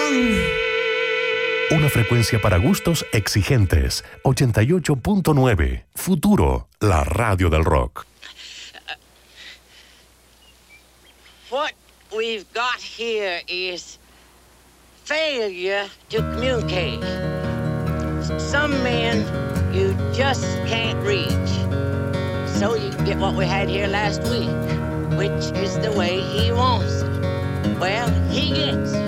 Una frecuencia para gustos exigentes. 88.9. Futuro, la radio del rock. What we've got here is failure to communicate. Some men you just can't reach. So you get what we had here last week, which is the way he wants it. Well, he gets it.